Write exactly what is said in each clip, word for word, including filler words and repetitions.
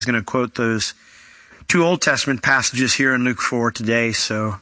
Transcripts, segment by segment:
going to quote those two Old Testament passages here in Luke four today. So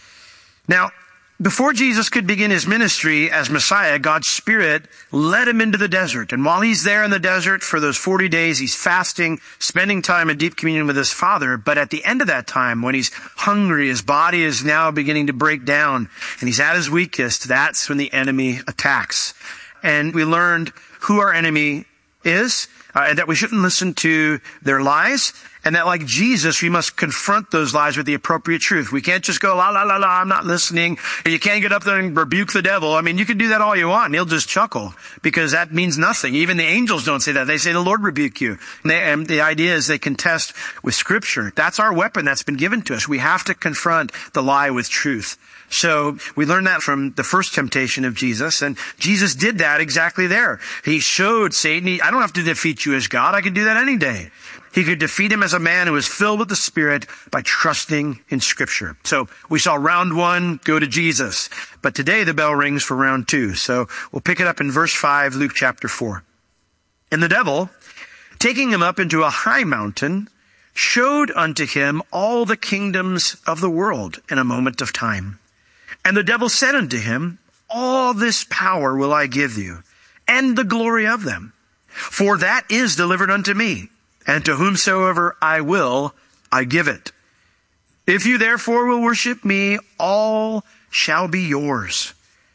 now, before Jesus could begin his ministry as Messiah, God's Spirit led him into the desert. And while he's there in the desert for those forty days, he's fasting, spending time in deep communion with his Father. But at the end of that time, when he's hungry, his body is now beginning to break down, and he's at his weakest, that's when the enemy attacks. And we learned who our enemy is, uh, and that we shouldn't listen to their lies, and that like Jesus, we must confront those lies with the appropriate truth. We can't just go, la, la, la, la, I'm not listening. And you can't get up there and rebuke the devil. I mean, you can do that all you want, and he'll just chuckle, because that means nothing. Even the angels don't say that. They say, the Lord rebuke you. And, they, and the idea is they contest with Scripture. That's our weapon that's been given to us. We have to confront the lie with truth. So we learned that from the first temptation of Jesus, and Jesus did that exactly there. He showed Satan, he, I don't have to defeat you as God. I can do that any day. He could defeat him as a man who was filled with the Spirit by trusting in Scripture. So we saw round one, go to Jesus. But today the bell rings for round two. So we'll pick it up in verse five, Luke chapter four. And the devil, taking him up into a high mountain, showed unto him all the kingdoms of the world in a moment of time. And the devil said unto him, all this power will I give you, and the glory of them. For that is delivered unto me, and to whomsoever I will, I give it. If you therefore will worship me, all shall be yours.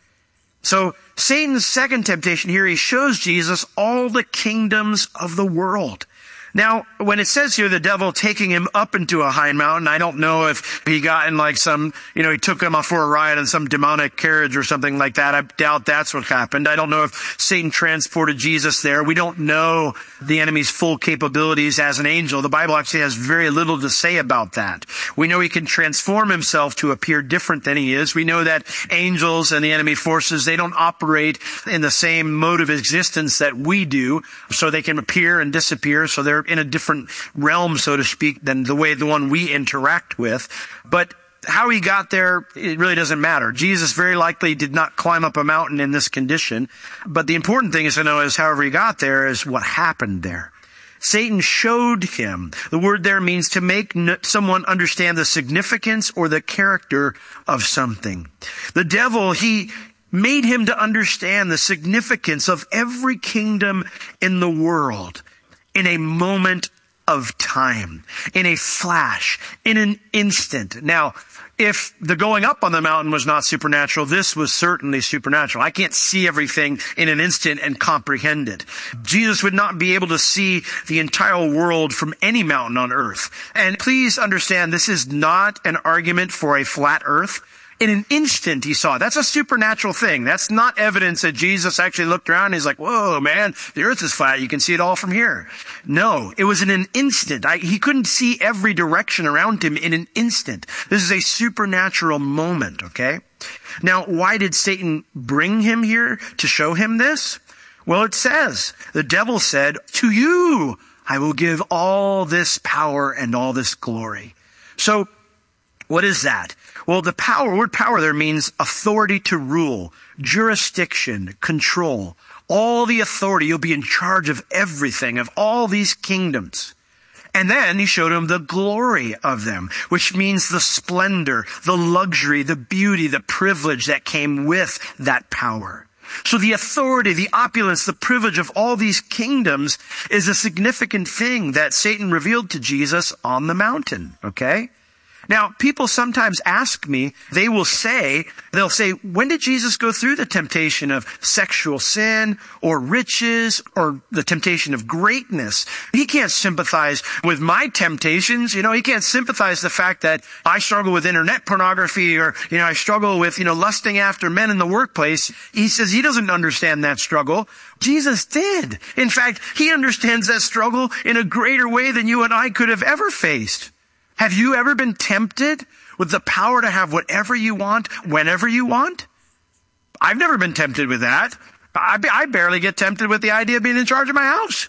So Satan's second temptation here, he shows Jesus all the kingdoms of the world. Now, when it says here, the devil taking him up into a high mountain, I don't know if he got in like some, you know, he took him off for a ride in some demonic carriage or something like that. I doubt that's what happened. I don't know if Satan transported Jesus there. We don't know the enemy's full capabilities as an angel. The Bible actually has very little to say about that. We know he can transform himself to appear different than he is. We know that angels and the enemy forces, they don't operate in the same mode of existence that we do, so they can appear and disappear. So they're in a different realm, so to speak, than the way the one we interact with. But how he got there, it really doesn't matter. Jesus very likely did not climb up a mountain in this condition. But the important thing is to know is however he got there is what happened there. Satan showed him. The word there means to make someone understand the significance or the character of something. The devil, he made him to understand the significance of every kingdom in the world in a moment of time, in a flash, in an instant. Now, if the going up on the mountain was not supernatural, this was certainly supernatural. I can't see everything in an instant and comprehend it. Jesus would not be able to see the entire world from any mountain on earth. And please understand, this is not an argument for a flat earth. In an instant, he saw it. That's a supernatural thing. That's not evidence that Jesus actually looked around and he's like, whoa, man, the earth is flat. You can see it all from here. No, it was in an instant. I, he couldn't see every direction around him in an instant. This is a supernatural moment, okay? Now, why did Satan bring him here to show him this? Well, it says, the devil said, to you I will give all this power and all this glory. So, what is that? Well, the power, word power there means authority to rule, jurisdiction, control. All the authority. You'll be in charge of everything, of all these kingdoms. And then he showed him the glory of them, which means the splendor, the luxury, the beauty, the privilege that came with that power. So the authority, the opulence, the privilege of all these kingdoms is a significant thing that Satan revealed to Jesus on the mountain, okay? Now, people sometimes ask me, they will say, they'll say, when did Jesus go through the temptation of sexual sin or riches or the temptation of greatness? He can't sympathize with my temptations. You know, he can't sympathize the fact that I struggle with internet pornography or, you know, I struggle with, you know, lusting after men in the workplace. He says he doesn't understand that struggle. Jesus did. In fact, he understands that struggle in a greater way than you and I could have ever faced. Have you ever been tempted with the power to have whatever you want, whenever you want? I've never been tempted with that. I, I barely get tempted with the idea of being in charge of my house.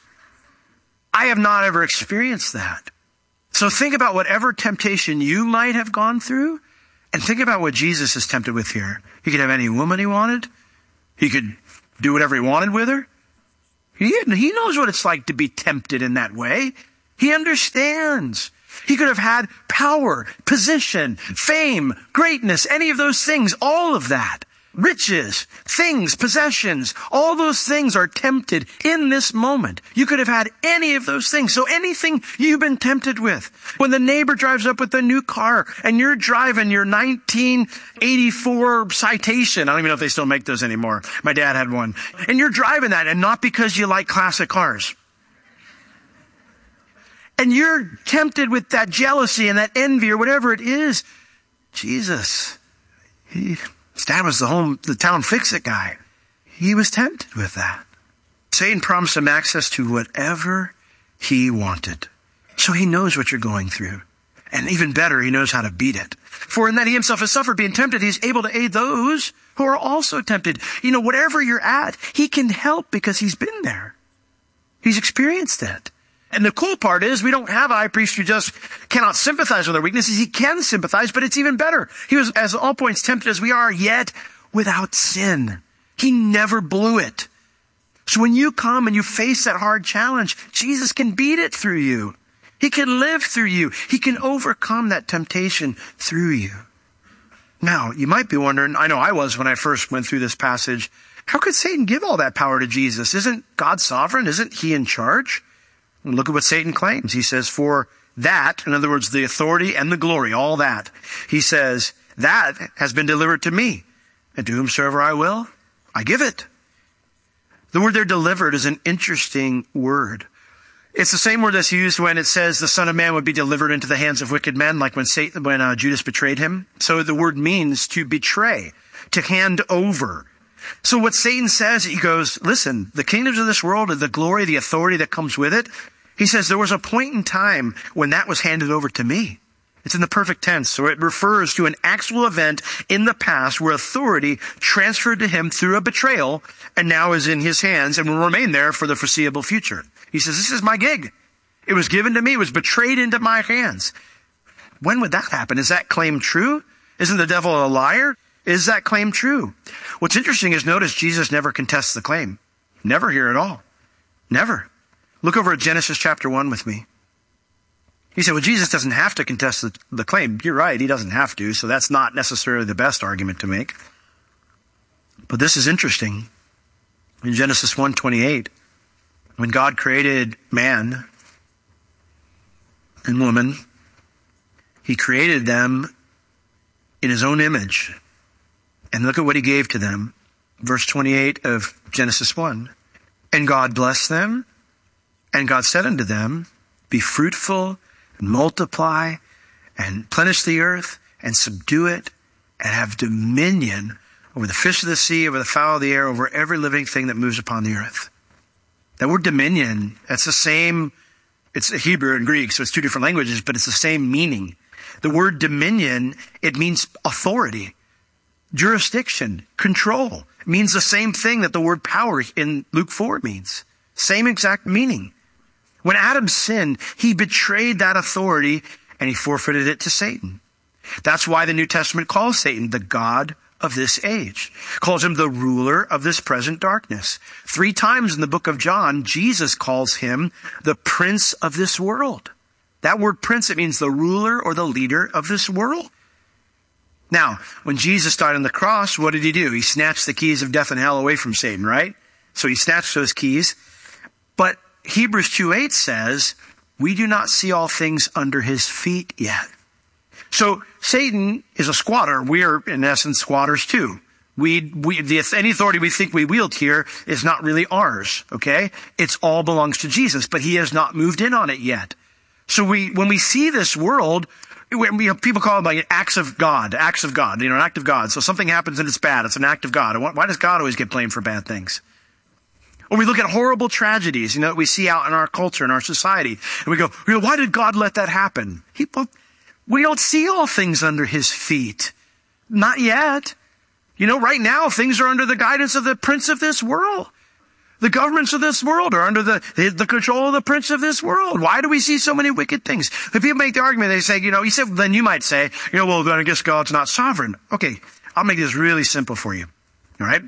I have not ever experienced that. So think about whatever temptation you might have gone through, and think about what Jesus is tempted with here. He could have any woman he wanted. He could do whatever he wanted with her. He, he knows what it's like to be tempted in that way. He understands. He could have had power, position, fame, greatness, any of those things, all of that. Riches, things, possessions, all those things are tempted in this moment. You could have had any of those things. So anything you've been tempted with. When the neighbor drives up with a new car and you're driving your nineteen eighty-four Citation. I don't even know if they still make those anymore. My dad had one. And you're driving that, and not because you like classic cars. And you're tempted with that jealousy and that envy or whatever it is. Jesus, he... His dad was the home, the town fix-it guy. He was tempted with that. Satan promised him access to whatever he wanted. So he knows what you're going through. And even better, he knows how to beat it. For in that he himself has suffered being tempted, he's able to aid those who are also tempted. You know, whatever you're at, he can help because he's been there. He's experienced it. And the cool part is we don't have a high priest who just cannot sympathize with our weaknesses. He can sympathize, but it's even better. He was, as all points, tempted as we are, yet without sin. He never blew it. So when you come and you face that hard challenge, Jesus can beat it through you. He can live through you. He can overcome that temptation through you. Now, you might be wondering, I know I was when I first went through this passage, how could Satan give all that power to Jesus? Isn't God sovereign? Isn't he in charge? And look at what Satan claims. He says, for that, in other words, the authority and the glory, all that, he says, that has been delivered to me. And to whomsoever I will, I give it. The word there, delivered, is an interesting word. It's the same word that's used when it says the Son of Man would be delivered into the hands of wicked men, like when Satan, when uh, Judas betrayed him. So the word means to betray, to hand over. So what Satan says, he goes, listen, the kingdoms of this world, the glory, the authority that comes with it, he says there was a point in time when that was handed over to me. It's in the perfect tense, so it refers to an actual event in the past where authority transferred to him through a betrayal and now is in his hands and will remain there for the foreseeable future. He says, this is my gig. It was given to me. It was betrayed into my hands. When would that happen? Is that claim true? Isn't the devil a liar? Is that claim true? What's interesting is notice Jesus never contests the claim. Never here at all. Never. Look over at Genesis chapter one with me. He said, well, Jesus doesn't have to contest the, the claim. You're right, he doesn't have to, so that's not necessarily the best argument to make. But this is interesting. In Genesis one twenty-eight, when God created man and woman, he created them in his own image. And look at what he gave to them. Verse twenty-eight of Genesis one. And God blessed them, and God said unto them, be fruitful, and multiply, and replenish the earth, and subdue it, and have dominion over the fish of the sea, over the fowl of the air, over every living thing that moves upon the earth. That word dominion, that's the same, it's Hebrew and Greek, so it's two different languages, but it's the same meaning. The word dominion, it means authority, jurisdiction, control. It means the same thing that the word power in Luke four means. Same exact meaning. When Adam sinned, he betrayed that authority and he forfeited it to Satan. That's why the New Testament calls Satan the god of this age. Calls him the ruler of this present darkness. Three times in the book of John, Jesus calls him the prince of this world. That word prince, it means the ruler or the leader of this world. Now, when Jesus died on the cross, what did he do? He snatched the keys of death and hell away from Satan, right? So he snatched those keys. But Hebrews two eight says, we do not see all things under his feet yet. So Satan is a squatter. We are, in essence, squatters too. We, we, the, any authority we think we wield here is not really ours, okay? It's all belongs to Jesus, but he has not moved in on it yet. So we, when we see this world, we, we have, people call it like acts of God, acts of God, you know, an act of God. So something happens and it's bad. It's an act of God. And why, why does God always get blamed for bad things? Or we look at horrible tragedies, you know, that we see out in our culture, in our society, and we go, you know, why did God let that happen? He, well, we don't see all things under his feet. Not yet. You know, right now, things are under the guidance of the prince of this world. The governments of this world are under the, the, the control of the prince of this world. Why do we see so many wicked things? If people make the argument, they say, you know, he said, then you might say, you know, well, then I guess God's not sovereign. Okay, I'll make this really simple for you. All right?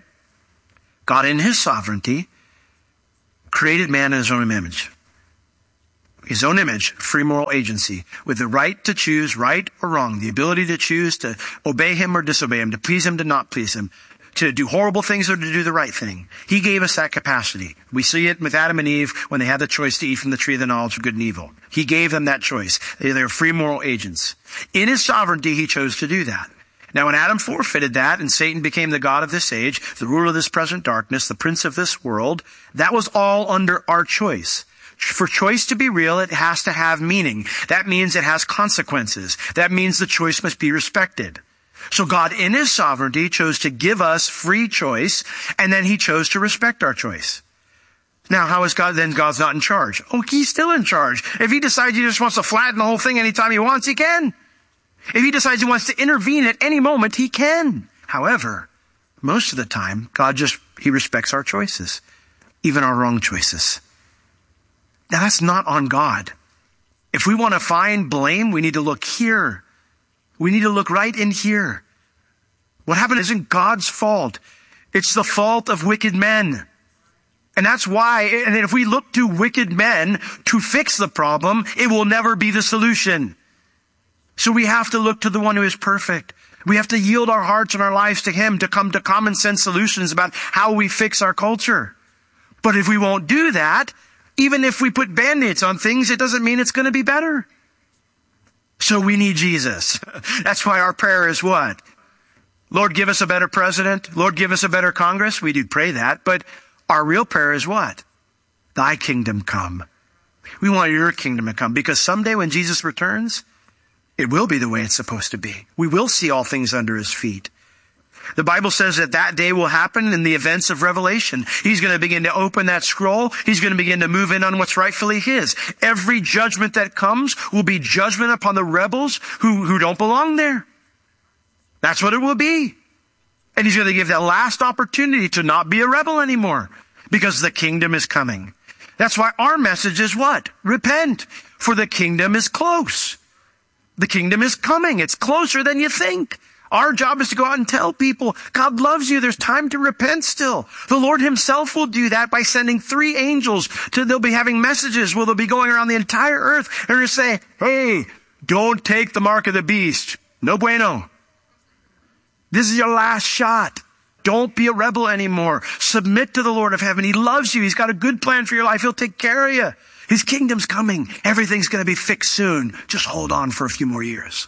God in his sovereignty created man in his own image. his own image, free moral agency, with the right to choose right or wrong, the ability to choose to obey him or disobey him, to please him, to not please him, to do horrible things or to do the right thing. He gave us that capacity. We see it with Adam and Eve when they had the choice to eat from the tree of the knowledge of good and evil. He gave them that choice. They are free moral agents. In his sovereignty, he chose to do that. Now, when Adam forfeited that and Satan became the god of this age, the ruler of this present darkness, the prince of this world, that was all under our choice. For choice to be real, it has to have meaning. That means it has consequences. That means the choice must be respected. So God, in his sovereignty, chose to give us free choice, and then he chose to respect our choice. Now, how is God, then God's not in charge? Oh, he's still in charge. If he decides he just wants to flatten the whole thing anytime he wants, he can. If he decides he wants to intervene at any moment, he can. However, most of the time, God just, he respects our choices, even our wrong choices. Now, that's not on God. If we want to find blame, we need to look here. We need to look right in here. What happened isn't God's fault. It's the fault of wicked men. And that's why, and if we look to wicked men to fix the problem, it will never be the solution. So we have to look to the one who is perfect. We have to yield our hearts and our lives to him to come to common sense solutions about how we fix our culture. But if we won't do that, even if we put band-aids on things, it doesn't mean it's going to be better. So we need Jesus. That's why our prayer is what? Lord, give us a better president. Lord, give us a better Congress. We do pray that. But our real prayer is what? Thy kingdom come. We want your kingdom to come. Because someday when Jesus returns, it will be the way it's supposed to be. We will see all things under his feet. The Bible says that that day will happen in the events of Revelation. He's going to begin to open that scroll. He's going to begin to move in on what's rightfully his. Every judgment that comes will be judgment upon the rebels who, who don't belong there. That's what it will be. And he's going to give that last opportunity to not be a rebel anymore because the kingdom is coming. That's why our message is what? Repent, for the kingdom is close. The kingdom is coming. It's closer than you think. Our job is to go out and tell people, God loves you. There's time to repent still. The Lord himself will do that by sending three angels. To, they'll be having messages where they'll be going around the entire earth and they'll say, hey, don't take the mark of the beast. No bueno. This is your last shot. Don't be a rebel anymore. Submit to the Lord of heaven. He loves you. He's got a good plan for your life. He'll take care of you. His kingdom's coming. Everything's going to be fixed soon. Just hold on for a few more years.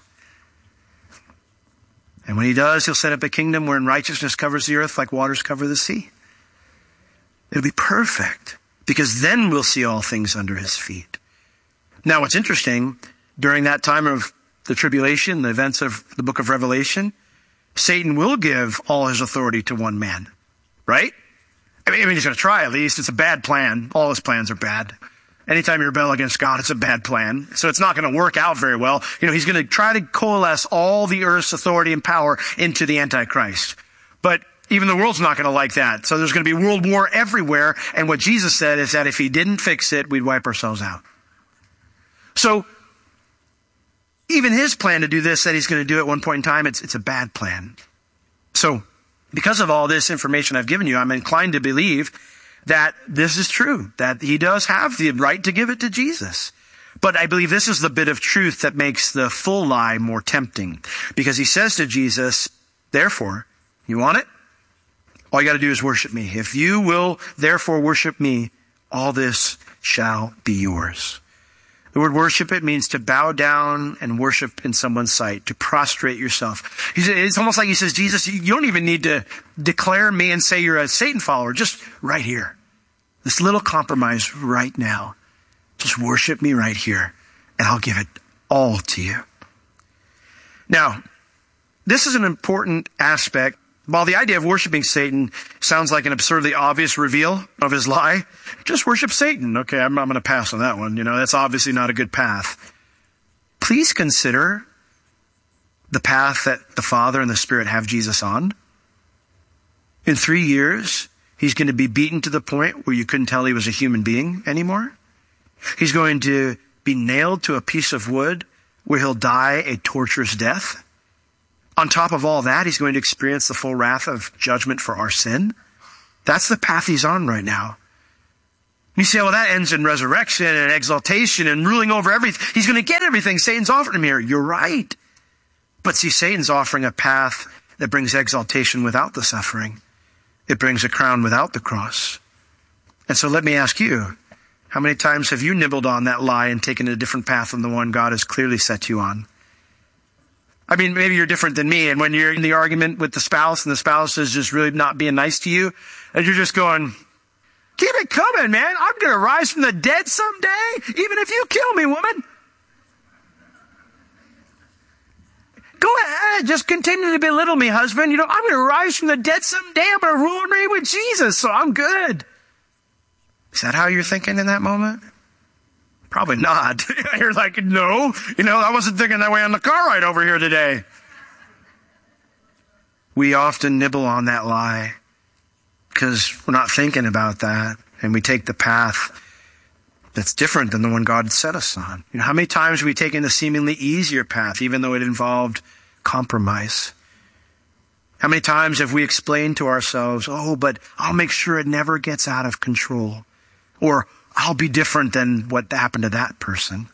And when he does, he'll set up a kingdom wherein righteousness covers the earth like waters cover the sea. It'll be perfect because then we'll see all things under his feet. Now, what's interesting, during that time of the tribulation, the events of the book of Revelation, Satan will give all his authority to one man, right? I mean, he's going to try at least. It's a bad plan. All his plans are bad. Anytime you rebel against God, it's a bad plan. So it's not going to work out very well. You know, he's going to try to coalesce all the earth's authority and power into the Antichrist. But even the world's not going to like that. So there's going to be world war everywhere. And what Jesus said is that if he didn't fix it, we'd wipe ourselves out. So even his plan to do this, that he's going to do at one point in time, it's, it's a bad plan. So because of all this information I've given you, I'm inclined to believe that this is true, that he does have the right to give it to Jesus. But I believe this is the bit of truth that makes the full lie more tempting. Because he says to Jesus, therefore, you want it? All you got to do is worship me. If you will therefore worship me, all this shall be yours. The word worship, it means to bow down and worship in someone's sight, to prostrate yourself. It's almost like he says, Jesus, you don't even need to declare me and say you're a Satan follower, just right here. This little compromise right now. Just worship me right here, and I'll give it all to you. Now, this is an important aspect. While the idea of worshiping Satan sounds like an absurdly obvious reveal of his lie, just worship Satan. Okay, I'm, I'm going to pass on that one. You know, that's obviously not a good path. Please consider the path that the Father and the Spirit have Jesus on. In three years, he's going to be beaten to the point where you couldn't tell he was a human being anymore. He's going to be nailed to a piece of wood where he'll die a torturous death. On top of all that, he's going to experience the full wrath of judgment for our sin. That's the path he's on right now. You say, well, that ends in resurrection and exaltation and ruling over everything. He's going to get everything Satan's offered him here. You're right. But see, Satan's offering a path that brings exaltation without the suffering. It brings a crown without the cross. And so let me ask you, how many times have you nibbled on that lie and taken a different path than the one God has clearly set you on? I mean, maybe you're different than me, and when you're in the argument with the spouse and the spouse is just really not being nice to you, and you're just going, keep it coming, man. I'm going to rise from the dead someday, even if you kill me, woman. Go ahead, just continue to belittle me, husband. You know, I'm going to rise from the dead someday. I'm going to rule and reign with Jesus, so I'm good. Is that how you're thinking in that moment? Probably not. You're like, no, you know, I wasn't thinking that way on the car ride over here today. We often nibble on that lie because we're not thinking about that, and we take the path that's different than the one God set us on. You know, how many times have we taken the seemingly easier path, even though it involved compromise? How many times have we explained to ourselves, oh, but I'll make sure it never gets out of control, or I'll be different than what happened to that person.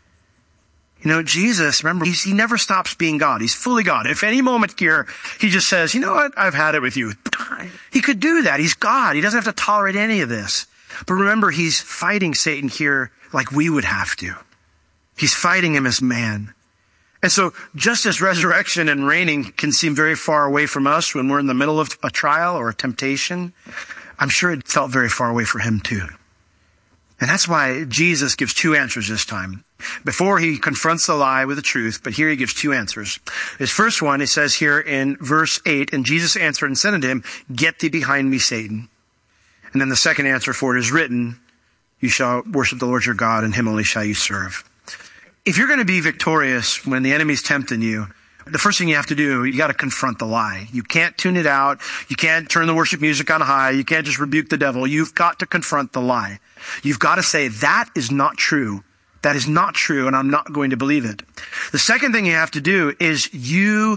You know, Jesus, remember, he's, he never stops being God. He's fully God. If any moment here, he just says, you know what, I've had it with you. He could do that. He's God. He doesn't have to tolerate any of this. But remember, he's fighting Satan here like we would have to. He's fighting him as man. And so just as resurrection and reigning can seem very far away from us when we're in the middle of a trial or a temptation, I'm sure it felt very far away for him too. And that's why Jesus gives two answers this time. Before he confronts the lie with the truth, but here he gives two answers. His first one, it says here in verse eight, and Jesus answered and said unto him, get thee behind me, Satan. And then the second answer for it is written, you shall worship the Lord your God, and him only shall you serve. If you're going to be victorious when the enemy's tempting you, the first thing you have to do, you got to confront the lie. You can't tune it out. You can't turn the worship music on high. You can't just rebuke the devil. You've got to confront the lie. You've got to say, that is not true. That is not true, and I'm not going to believe it. The second thing you have to do is you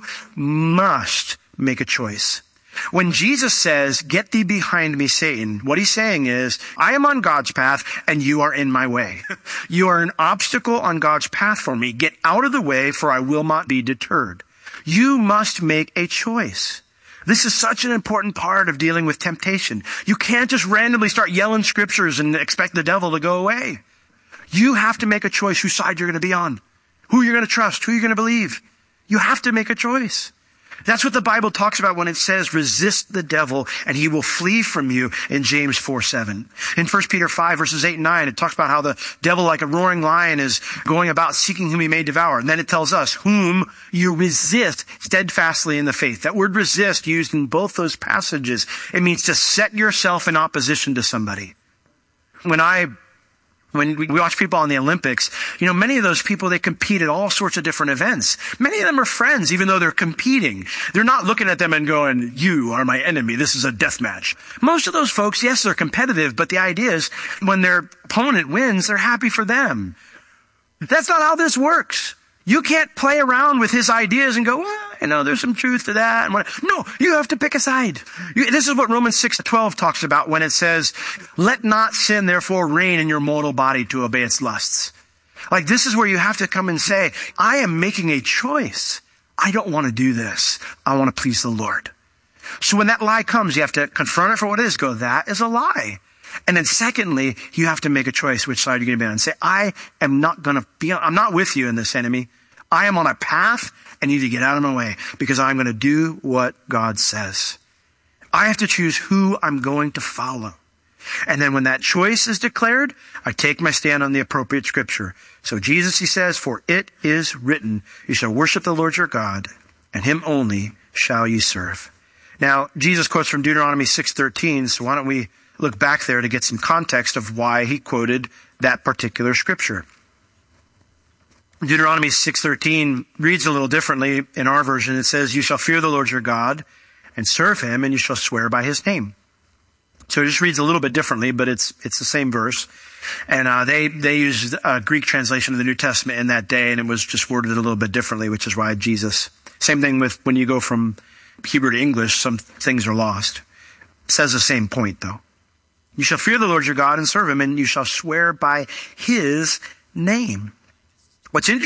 must make a choice. When Jesus says, get thee behind me, Satan, what he's saying is, I am on God's path and you are in my way. You are an obstacle on God's path for me. Get out of the way, for I will not be deterred. You must make a choice. This is such an important part of dealing with temptation. You can't just randomly start yelling scriptures and expect the devil to go away. You have to make a choice whose side you're going to be on, who you're going to trust, who you're going to believe. You have to make a choice. That's what the Bible talks about when it says, resist the devil and he will flee from you in James four seven. In First Peter five verses eight and nine, it talks about how the devil like a roaring lion is going about seeking whom he may devour. And then it tells us, whom you resist steadfastly in the faith. That word resist used in both those passages, it means to set yourself in opposition to somebody. When I When we watch people on the Olympics, you know, many of those people, they compete at all sorts of different events. Many of them are friends, even though they're competing. They're not looking at them and going, you are my enemy. This is a death match. Most of those folks, yes, they're competitive, but the idea is when their opponent wins, they're happy for them. That's not how this works. You can't play around with his ideas and go, well, you know, there's some truth to that. No, you have to pick a side. This is what Romans six twelve talks about when it says, let not sin therefore reign in your mortal body to obey its lusts. Like, this is where you have to come and say, I am making a choice. I don't want to do this. I want to please the Lord. So when that lie comes, you have to confront it for what it is. Go, that is a lie. And then secondly, you have to make a choice which side you're going to be on. And say, I am not going to be, I'm not with you in this, enemy. I am on a path and you need to get out of my way because I'm going to do what God says. I have to choose who I'm going to follow. And then when that choice is declared, I take my stand on the appropriate scripture. So Jesus, he says, for it is written, you shall worship the Lord your God, and him only shall you serve. Now, Jesus quotes from Deuteronomy six thirteen, so why don't we look back there to get some context of why he quoted that particular scripture. Deuteronomy six thirteen reads a little differently in our version. It says, you shall fear the Lord your God and serve him, and you shall swear by his name. So it just reads a little bit differently, but it's it's the same verse. And uh, they they used a Greek translation of the New Testament in that day, and it was just worded a little bit differently, which is why Jesus. Same thing with when you go from Hebrew to English, some things are lost. It says the same point, though. You shall fear the Lord your God and serve him, and you shall swear by his name. What's interesting